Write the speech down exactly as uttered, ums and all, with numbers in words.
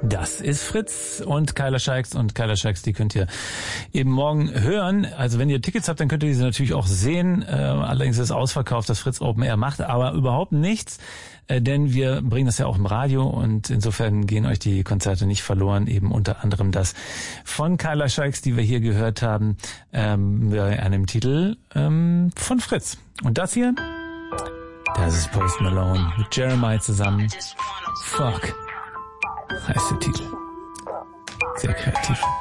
Das ist Fritz und Kyla Scheiks und Kyla Scheiks, die könnt ihr eben morgen hören. Also wenn ihr Tickets habt, dann könnt ihr diese natürlich auch sehen. Äh, allerdings ist es ausverkauft, das Fritz Open Air macht aber überhaupt nichts, äh, denn wir bringen das ja auch im Radio und insofern gehen euch die Konzerte nicht verloren. Eben unter anderem das von Kyla Scheiks, die wir hier gehört haben, ähm, bei einem Titel ähm, von Fritz. Und das hier, das ist Post Malone mit Jeremiah zusammen. Fuck. Heißt der Titel. Sehr kreativ.